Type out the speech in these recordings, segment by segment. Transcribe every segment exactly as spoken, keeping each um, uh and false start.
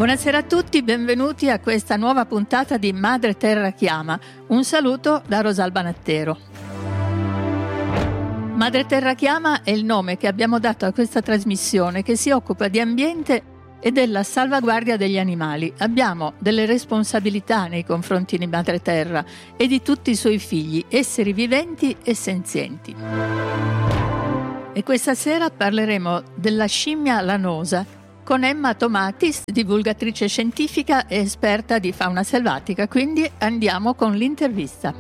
Buonasera a tutti, benvenuti a questa nuova puntata di Madre Terra Chiama. Un saluto da Rosalba Nattero. Madre Terra Chiama è il nome che abbiamo dato a questa trasmissione che si occupa di ambiente e della salvaguardia degli animali. Abbiamo delle responsabilità nei confronti di Madre Terra e di tutti i suoi figli, esseri viventi e senzienti. E questa sera parleremo della scimmia lanosa con Emma Tomatis, divulgatrice scientifica e esperta di fauna selvatica. Quindi andiamo con l'intervista.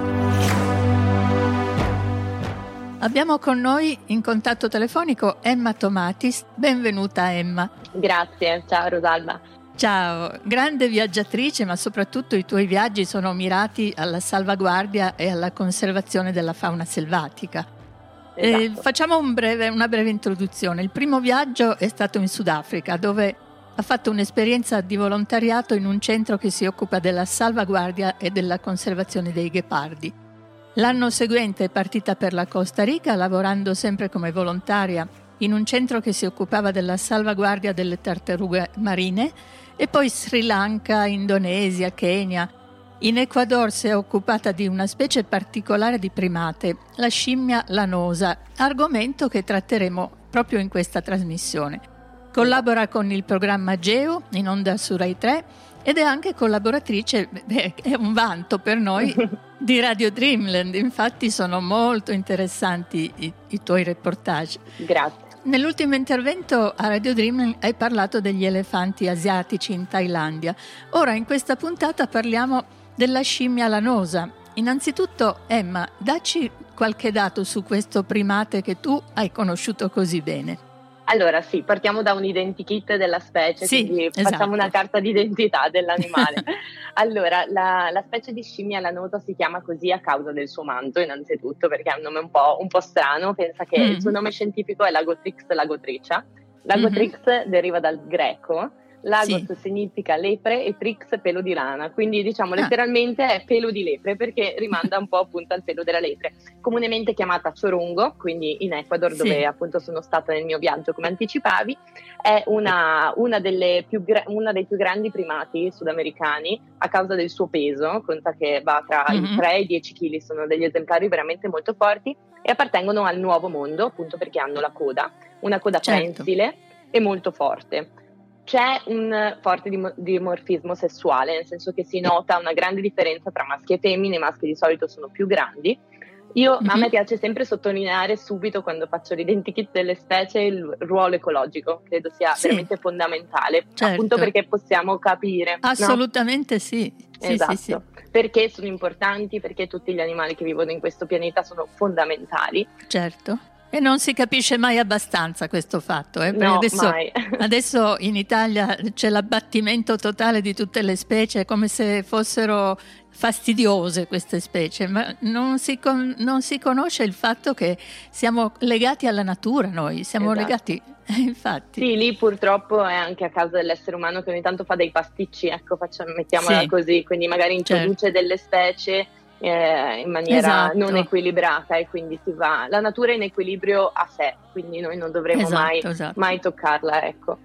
Abbiamo con noi in contatto telefonico Emma Tomatis. Benvenuta Emma. Grazie, ciao Rosalba. Ciao, grande viaggiatrice, ma soprattutto i tuoi viaggi sono mirati alla salvaguardia e alla conservazione della fauna selvatica. Esatto. Eh, facciamo un breve, una breve introduzione. Il primo viaggio è stato in Sudafrica, dove ha fatto un'esperienza di volontariato in un centro che si occupa della salvaguardia e della conservazione dei ghepardi. L'anno seguente è partita per la Costa Rica, lavorando sempre come volontaria in un centro che si occupava della salvaguardia delle tartarughe marine, e poi Sri Lanka, Indonesia, Kenya. In Ecuador si è occupata di una specie particolare di primate, la scimmia lanosa, argomento che tratteremo proprio in questa trasmissione. Collabora con il programma Geo, in onda su Rai tre, ed è anche collaboratrice, beh, è un vanto per noi, di Radio Dreamland. Infatti sono molto interessanti i, i tuoi reportage. Grazie. Nell'ultimo intervento a Radio Dreamland hai parlato degli elefanti asiatici in Thailandia. Ora in questa puntata parliamo della scimmia lanosa. Innanzitutto, Emma, dacci qualche dato su questo primate che tu hai conosciuto così bene. Allora sì, partiamo da un identikit della specie, sì, quindi esatto. Facciamo una carta d'identità dell'animale. Allora, la, la specie di scimmia lanosa si chiama così a causa del suo manto, innanzitutto, perché ha un nome un po', un po' strano. Pensa che mm-hmm. il suo nome scientifico è Lagotrix lagotricia. Lagotrix mm-hmm. deriva dal greco. Lagos sì. significa lepre e trix pelo di rana, quindi diciamo ah. letteralmente è pelo di lepre, perché rimanda un po' appunto al pelo della lepre, comunemente chiamata chorongo, quindi in Ecuador sì. dove appunto sono stata nel mio viaggio, come anticipavi. È una, una, delle più gra- una dei più grandi primati sudamericani a causa del suo peso. Conta che va tra mm-hmm. i tre e i dieci chili, sono degli esemplari veramente molto forti e appartengono al nuovo mondo, appunto perché hanno la coda, una coda certo. prensile e molto forte. C'è un forte dim- dimorfismo sessuale, nel senso che si nota una grande differenza tra maschi e femmine. I maschi di solito sono più grandi. Io, mm-hmm. A me piace sempre sottolineare subito, quando faccio l'identikit delle specie, il ruolo ecologico. Credo sia sì. veramente fondamentale, certo. appunto perché possiamo capire. Assolutamente no? sì. sì. Esatto, sì, sì. Perché sono importanti, perché tutti gli animali che vivono in questo pianeta sono fondamentali. Certo. E non si capisce mai abbastanza questo fatto, eh? No, adesso, mai. adesso in Italia c'è l'abbattimento totale di tutte le specie, come se fossero fastidiose queste specie, ma non si, con, non si conosce il fatto che siamo legati alla natura noi, siamo esatto. legati, eh, infatti. Sì, lì purtroppo è anche a causa dell'essere umano che ogni tanto fa dei pasticci, ecco, facciamo, mettiamola sì. così, quindi magari introduce certo. delle specie Eh, in maniera esatto. non equilibrata, e quindi si va, la natura è in equilibrio a sé, quindi noi non dovremo esatto, mai, esatto. mai toccarla, ecco.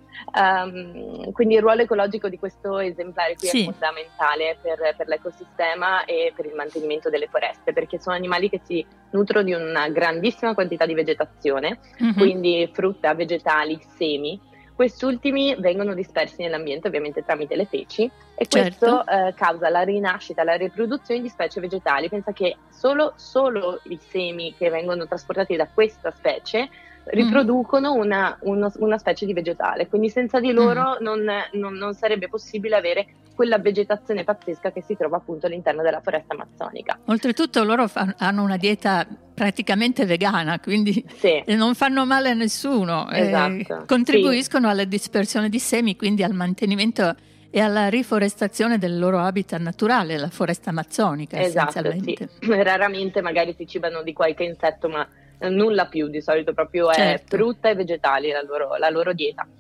Um, quindi il ruolo ecologico di questo esemplare qui sì. è fondamentale per, per l'ecosistema e per il mantenimento delle foreste, perché sono animali che si nutrono di una grandissima quantità di vegetazione, mm-hmm. quindi frutta, vegetali, semi. Quest'ultimi vengono dispersi nell'ambiente ovviamente tramite le feci, e questo certo. eh, causa la rinascita, la riproduzione di specie vegetali. Pensa che solo, solo i semi che vengono trasportati da questa specie riproducono mm. una, uno, una specie di vegetale, quindi senza di loro mm. non, non, non sarebbe possibile avere quella vegetazione pazzesca che si trova appunto all'interno della foresta amazzonica. Oltretutto loro fa- hanno una dieta praticamente vegana, quindi sì. non fanno male a nessuno, esatto. eh, contribuiscono sì. alla dispersione di semi, quindi al mantenimento e alla riforestazione del loro habitat naturale, la foresta amazzonica esatto, essenzialmente. Sì. Raramente magari si cibano di qualche insetto, ma nulla più, di solito proprio è certo. frutta e vegetali la loro, la loro dieta.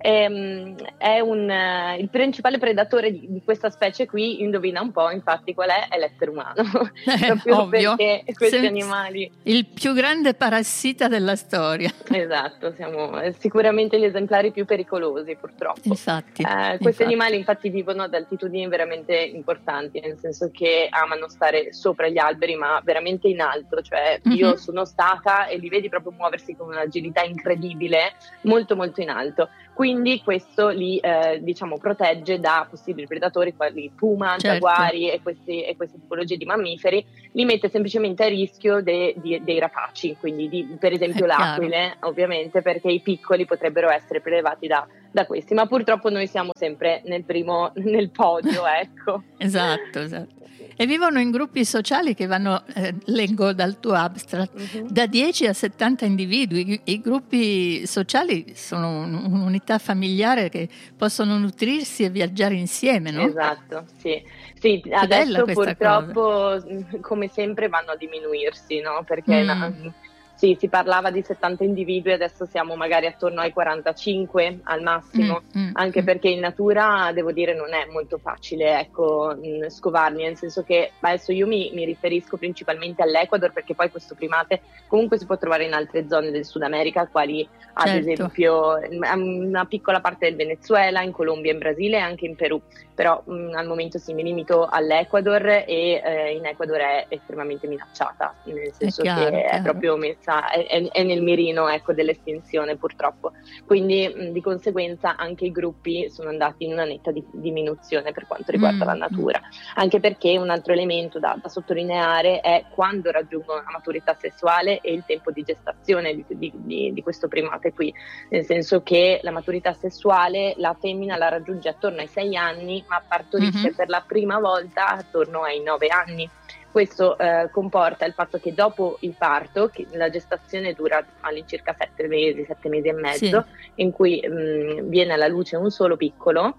Ehm, è un, eh, il principale predatore di, di questa specie qui, indovina un po', infatti qual è? È l'essere umano. Eh, Proprio ovvio. perché questi Se- animali... Il più grande parassita della storia. Esatto, siamo eh, sicuramente gli esemplari più pericolosi, purtroppo. Infatti, Eh, questi infatti. animali infatti vivono ad altitudini veramente importanti, nel senso che amano stare sopra gli alberi, ma veramente in alto, cioè io Mhm. sono stata e li vedi proprio muoversi con un'agilità incredibile, molto molto in alto. Quindi questo li eh, diciamo protegge da possibili predatori quali puma, Certo. giaguari e, questi, e queste tipologie di mammiferi, li mette semplicemente a rischio de, de, dei rapaci, quindi di, per esempio È chiaro. l'aquile, ovviamente, perché i piccoli potrebbero essere prelevati da, da questi, ma purtroppo noi siamo sempre nel primo, nel podio, ecco. Esatto, esatto. E vivono in gruppi sociali che vanno, eh, leggo dal tuo abstract, Mhm. da dieci a settanta individui. I, i gruppi sociali sono un- un'unità familiare che possono nutrirsi e viaggiare insieme, no? Esatto, sì. Sì, bella adesso questa purtroppo, mh, come sempre, vanno a diminuirsi, no? Perché Mm. na- sì, si parlava di settanta individui, adesso siamo magari attorno ai quarantacinque al massimo, Mm, mm, anche mm. perché in natura, devo dire, non è molto facile, ecco, mh, scovarli, nel senso che adesso io mi, mi riferisco principalmente all'Ecuador, perché poi questo primate comunque si può trovare in altre zone del Sud America, quali ad Certo. esempio mh, una piccola parte del Venezuela, in Colombia, in Brasile e anche in Perù. Però mh, al momento sì, mi limito all'Ecuador e eh, in Ecuador è estremamente minacciata, nel senso chiaro, che è chiaro. proprio messa, è, è- è nel mirino, ecco, dell'estinzione, purtroppo. Quindi mh, di conseguenza anche i gruppi sono andati in una netta di- diminuzione per quanto riguarda Mm, la natura, anche perché un altro elemento da, da sottolineare è quando raggiungono la maturità sessuale e il tempo di gestazione di, di- di- di questo primate qui, nel senso che la maturità sessuale la femmina la raggiunge attorno ai sei anni, ma partorisce Mhm. per la prima volta attorno ai nove anni. Questo eh, comporta il fatto che dopo il parto, che la gestazione dura all'incirca sette mesi, sette mesi e mezzo, Sì. in cui mh, viene alla luce un solo piccolo,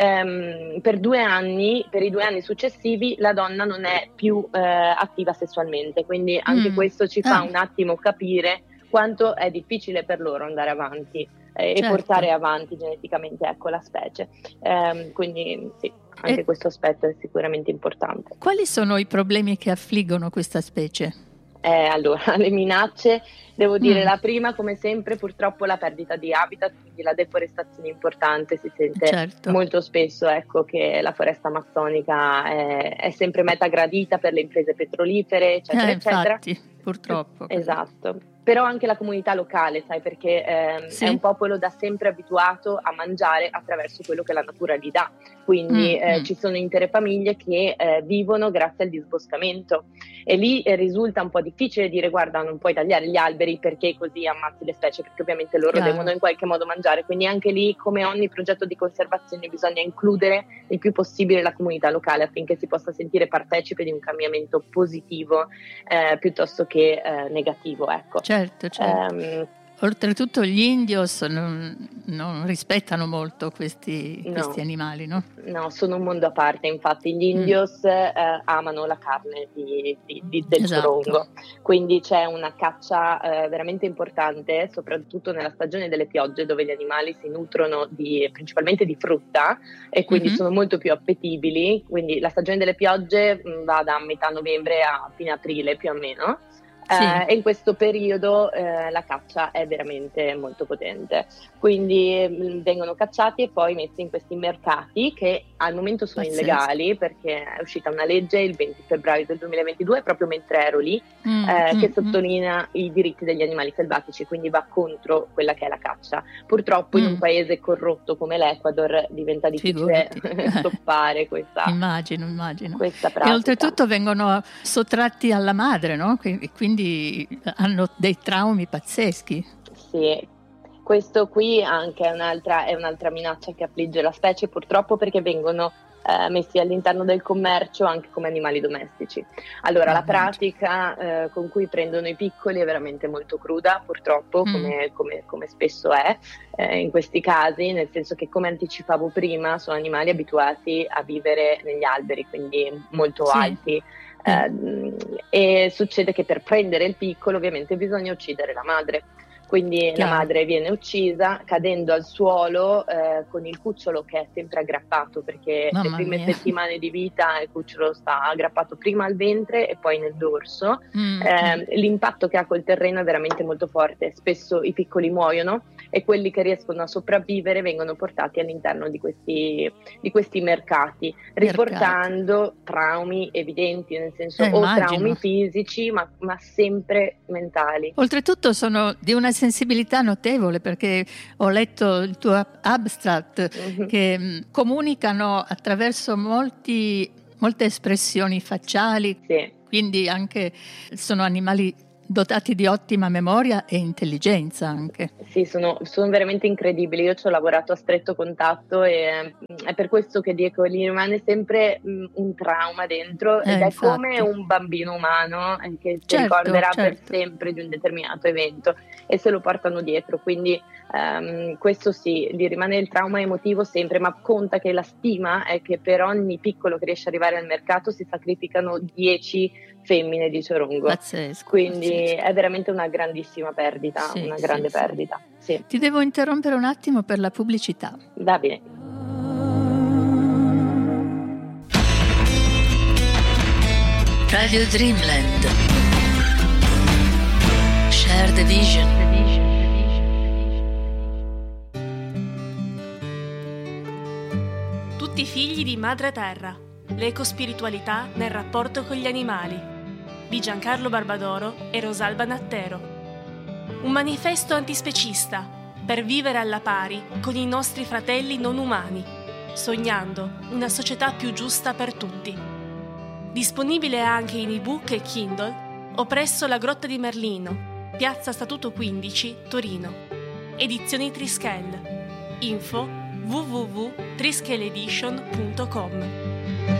ehm, per due anni, per i due anni successivi, la donna non è più eh, attiva sessualmente, quindi anche Mm. questo ci fa Ah. un attimo capire quanto è difficile per loro andare avanti eh, Certo. e portare avanti geneticamente, ecco, la specie. Ehm, quindi sì, anche E- questo aspetto è sicuramente importante. Quali sono i problemi che affliggono questa specie? Eh, allora, le minacce, devo dire, Mm. la prima, come sempre, purtroppo la perdita di habitat, quindi la deforestazione importante, si sente Certo. molto spesso, ecco, che la foresta amazzonica è, è sempre meta gradita per le imprese petrolifere, eccetera, Eh, eccetera. infatti, purtroppo. così. Esatto, però anche la comunità locale, sai, perché ehm, Sì. è un popolo da sempre abituato a mangiare attraverso quello che la natura gli dà, quindi Mm, eh, mm. ci sono intere famiglie che eh, vivono grazie al disboscamento e lì eh, risulta un po' difficile dire guarda non puoi tagliare gli alberi perché così ammazzi le specie, perché ovviamente loro Chiaro. devono in qualche modo mangiare, quindi anche lì come ogni progetto di conservazione bisogna includere il più possibile la comunità locale affinché si possa sentire partecipe di un cambiamento positivo eh, piuttosto che eh, negativo, ecco. Certo, certo. Ehm, Oltretutto gli indios non, non rispettano molto questi, No. questi animali, no? No, sono un mondo a parte, infatti gli Mm. indios eh, amano la carne di, di- di- del Esatto. surongo, quindi c'è una caccia eh, veramente importante, soprattutto nella stagione delle piogge dove gli animali si nutrono di- principalmente di frutta e quindi Mhm. sono molto più appetibili, quindi la stagione delle piogge mh, va da metà novembre a fine aprile più o meno. Sì. Eh, e in questo periodo eh, la caccia è veramente molto potente, quindi mh, vengono cacciati e poi messi in questi mercati che al momento sono Pazzesco. illegali perché è uscita una legge il venti febbraio del duemilaventidue proprio mentre ero lì Mm, eh, mm, che mm. sottolinea i diritti degli animali selvatici, quindi va contro quella che è la caccia. Purtroppo in Mm. un paese corrotto come l'Ecuador diventa difficile Figurati. stoppare questa, Immagino, immagino. questa E pratica. oltretutto vengono sottratti alla madre, no? Quindi, quindi hanno dei traumi pazzeschi. Sì, questo qui anche è un'altra, è un'altra minaccia che affligge la specie purtroppo perché vengono eh, messi all'interno del commercio anche come animali domestici. Allora la Mannaggia. pratica eh, con cui prendono i piccoli è veramente molto cruda purtroppo Mm. come, come- come spesso è eh, in questi casi, nel senso che come anticipavo prima sono animali abituati a vivere negli alberi, quindi molto Sì. alti. Eh, e succede che per prendere il piccolo ovviamente bisogna uccidere la madre. Quindi Chiaro. la madre viene uccisa cadendo al suolo eh, con il cucciolo che è sempre aggrappato, perché Mamma le prime mia. settimane di vita il cucciolo sta aggrappato prima al ventre e poi nel dorso. Mm. Eh, l'impatto che ha col terreno è veramente molto forte, spesso i piccoli muoiono e quelli che riescono a sopravvivere vengono portati all'interno di questi, di questi mercati, riportando mercati. traumi evidenti, nel senso eh, o immagino. traumi fisici ma, ma sempre mentali. Oltretutto sono di una sensibilità notevole, perché ho letto il tuo abstract mm-hmm. che mh, comunicano attraverso molti, molte espressioni facciali, sì. Quindi anche sono animali dotati di ottima memoria e intelligenza anche. Sì, sono, sono veramente incredibili. Io ci ho lavorato a stretto contatto e è per questo che dico, gli rimane sempre mh, un trauma dentro eh, ed è infatti. come un bambino umano che si certo, ricorderà certo. per sempre di un determinato evento e se lo portano dietro. Quindi um, questo sì, gli rimane il trauma emotivo sempre, ma conta che la stima è che per ogni piccolo che riesce ad arrivare al mercato si sacrificano dieci femmine di Ciorongo. Pazzesco, quindi pazzesco. È veramente una grandissima perdita, sì, una sì, grande sì. perdita. Sì. Ti devo interrompere un attimo per la pubblicità. Va bene. Radio Dreamland. Share the vision. Tutti figli di Madre Terra. L'ecospiritualità nel rapporto con gli animali di Giancarlo Barbadoro e Rosalba Nattero. Un manifesto antispecista per vivere alla pari con i nostri fratelli non umani, sognando una società più giusta per tutti. Disponibile anche in ebook e Kindle o presso la Grotta di Merlino, Piazza Statuto quindici, Torino. Edizioni Trischel. Info w w w punto trischeledition punto com.